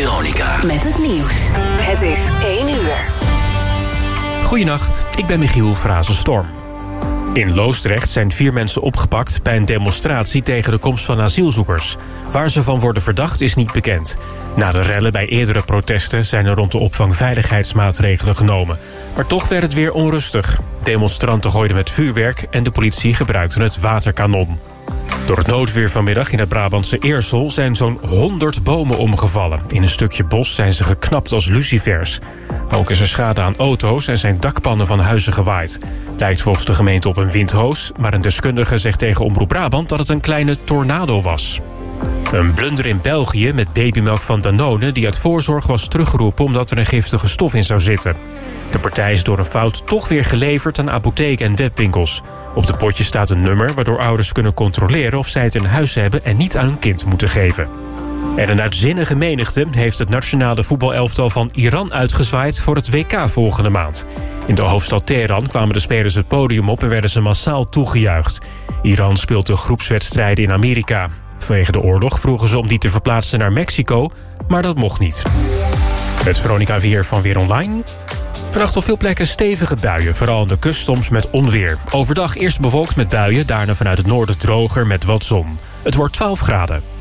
Veronica. Met het nieuws. Het is 1 uur. Goedenacht, ik ben Michiel Frazenstorm. In Loosdrecht zijn 4 mensen opgepakt bij een demonstratie tegen de komst van asielzoekers. Waar ze van worden verdacht is niet bekend. Na de rellen bij eerdere protesten zijn er rond de opvang veiligheidsmaatregelen genomen. Maar toch werd het weer onrustig. Demonstranten gooiden met vuurwerk en de politie gebruikte het waterkanon. Door het noodweer vanmiddag in het Brabantse Eersel zijn zo'n 100 bomen omgevallen. In een stukje bos zijn ze geknapt als lucifers. Ook is er schade aan auto's en zijn dakpannen van huizen gewaaid. Lijkt volgens de gemeente op een windhoos, maar een deskundige zegt tegen Omroep Brabant dat het een kleine tornado was. Een blunder in België met babymelk van Danone die uit voorzorg was teruggeroepen omdat er een giftige stof in zou zitten. De partij is door een fout toch weer geleverd aan apotheken en webwinkels. Op de potje staat een nummer waardoor ouders kunnen controleren of zij het in huis hebben en niet aan hun kind moeten geven. En een uitzinnige menigte heeft het nationale voetbalelftal van Iran uitgezwaaid voor het WK volgende maand. In de hoofdstad Teheran kwamen de spelers het podium op en werden ze massaal toegejuicht. Iran speelt de groepswedstrijden in Amerika. Vanwege de oorlog vroegen ze om die te verplaatsen naar Mexico, maar dat mocht niet. Het Veronica weer van Weer Online. Vannacht op veel plekken stevige buien, vooral aan de kust soms met onweer. Overdag eerst bewolkt met buien, daarna vanuit het noorden droger met wat zon. Het wordt 12 graden.